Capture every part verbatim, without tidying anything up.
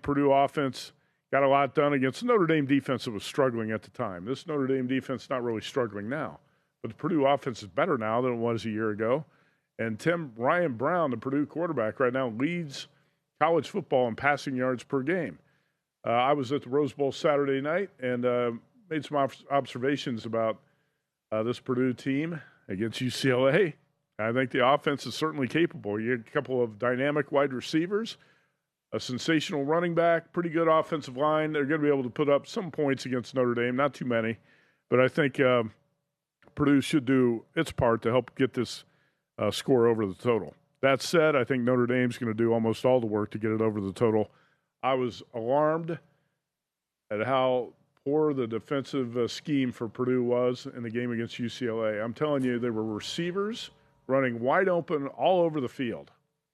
Purdue offense got a lot done against the Notre Dame defense that was struggling at the time. This Notre Dame defense is not really struggling now, but the Purdue offense is better now than it was a year ago. And Tim Ryan Brown, the Purdue quarterback right now, leads college football in passing yards per game. Uh, I was at the Rose Bowl Saturday night and uh, made some observations about uh, this Purdue team against U C L A. I think the offense is certainly capable. You get a couple of dynamic wide receivers, a sensational running back, pretty good offensive line. They're going to be able to put up some points against Notre Dame, not too many. But I think uh, Purdue should do its part to help get this uh, score over the total. That said, I think Notre Dame's going to do almost all the work to get it over the total. I was alarmed at how poor the defensive uh, scheme for Purdue was in the game against U C L A. I'm telling you, there were receivers running wide open all over the field.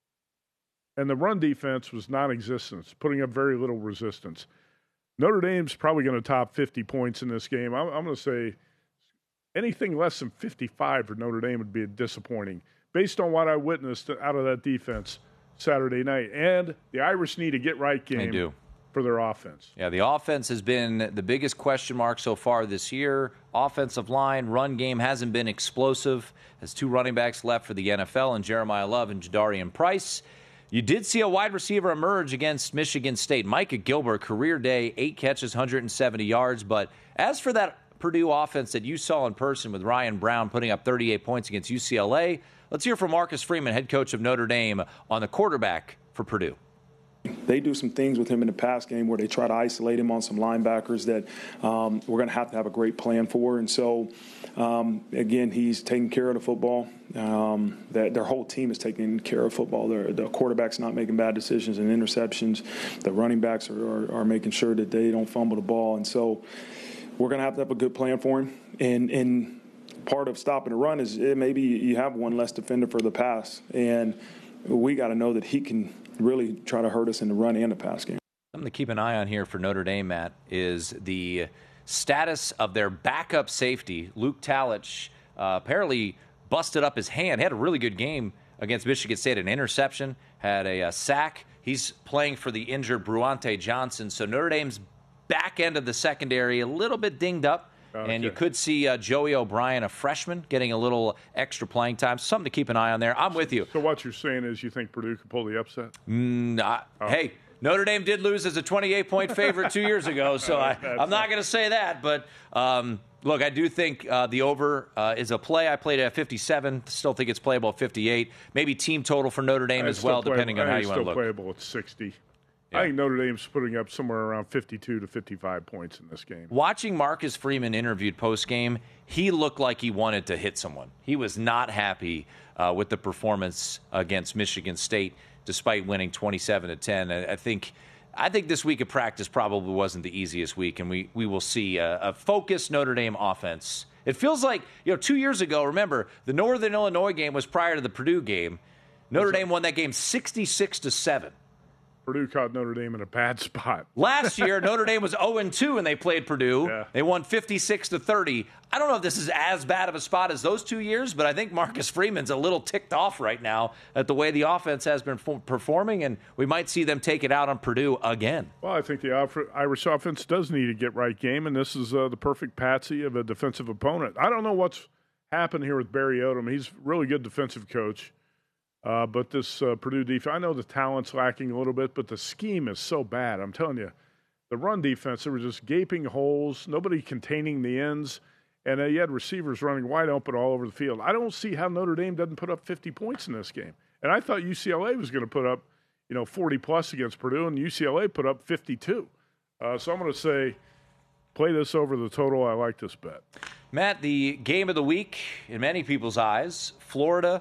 And the run defense was non-existent, putting up very little resistance. Notre Dame's probably going to top fifty points in this game. I'm, I'm going to say anything less than fifty-five for Notre Dame would be disappointing, based on what I witnessed out of that defense Saturday night. And the Irish need a get-right game they do. for their offense. Yeah, the offense has been the biggest question mark so far this year. Offensive line, run game hasn't been explosive. Has two running backs left for the N F L, and Jeremiah Love and Jadarian Price. You did see a wide receiver emerge against Michigan State. Micah Gilbert, career day, eight catches, one hundred seventy yards. But as for that Purdue offense that you saw in person with Ryan Brown putting up thirty-eight points against U C L A, let's hear from Marcus Freeman, head coach of Notre Dame, on the quarterback for Purdue. They do some things with him in the pass game where they try to isolate him on some linebackers that um, we're going to have to have a great plan for. And so, um, again, he's taking care of the football. Um, that their whole team is taking care of football. They're, the quarterback's not making bad decisions and interceptions. The running backs are, are, are making sure that they don't fumble the ball. And so we're going to have to have a good plan for him. And, and part of stopping the run is maybe you have one less defender for the pass. And we got to know that he can really try to hurt us in the run and the pass game. Something to keep an eye on here for Notre Dame, Matt, is the status of their backup safety. Luke Talich uh, apparently busted up his hand. He had a really good game against Michigan State, an interception, had a, a sack. He's playing for the injured Bruante Johnson. So Notre Dame's back end of the secondary a little bit dinged up. Okay. And you could see uh, Joey O'Brien, a freshman, getting a little extra playing time. Something to keep an eye on there. I'm with you. So what you're saying is you think Purdue could pull the upset? Mm, uh, oh. Hey, Notre Dame did lose as a twenty-eight point favorite two years ago, so I, I'm not going to say that. But, um, look, I do think uh, the over uh, is a play. I played it at fifty-seven. Still think it's playable at fifty-eight. Maybe team total for Notre Dame as well, depending on how you want to look. It's still playable at sixty. Yeah. I think Notre Dame's putting up somewhere around fifty-two to fifty-five points in this game. Watching Marcus Freeman interviewed post-game, he looked like he wanted to hit someone. He was not happy uh, with the performance against Michigan State, despite winning twenty-seven to ten. I, I think I think this week of practice probably wasn't the easiest week, and we, we will see a, a focused Notre Dame offense. It feels like, you know, two years ago, remember, the Northern Illinois game was prior to the Purdue game. Notre Dame won that game sixty-six to seven. Purdue caught Notre Dame in a bad spot. Last year, Notre Dame was oh and two and they played Purdue. Yeah. They won fifty-six to thirty. I don't know if this is as bad of a spot as those two years, but I think Marcus Freeman's a little ticked off right now at the way the offense has been performing, and we might see them take it out on Purdue again. Well, I think the Irish offense does need a get-right game, and this is uh, the perfect patsy of a defensive opponent. I don't know what's happened here with Barry Odom. He's a really good defensive coach. Uh, but this uh, Purdue defense, I know the talent's lacking a little bit, but the scheme is so bad. I'm telling you, the run defense, there were just gaping holes, nobody containing the ends, and uh, you had receivers running wide open all over the field. I don't see how Notre Dame doesn't put up fifty points in this game. And I thought U C L A was going to put up, you know, forty-plus against Purdue, and U C L A put up fifty-two. Uh, so I'm going to say play this over the total. I like this bet. Matt, the game of the week, in many people's eyes, Florida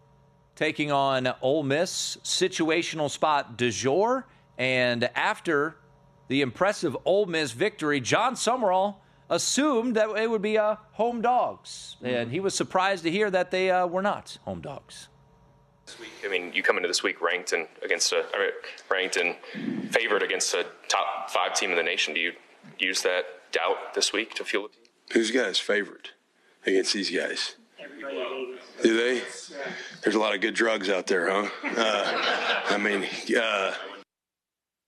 taking on Ole Miss, situational spot du jour. And after the impressive Ole Miss victory, John Summerall assumed that it would be uh, home dogs. Mm-hmm. And he was surprised to hear that they uh, were not home dogs. This week, I mean, you come into this week ranked and against a I mean, ranked and favored against a top five team in the nation. Do you use that doubt this week to fuel the team? Who's guys favored against these guys? Do they? There's a lot of good drugs out there, huh? Uh, I mean, uh,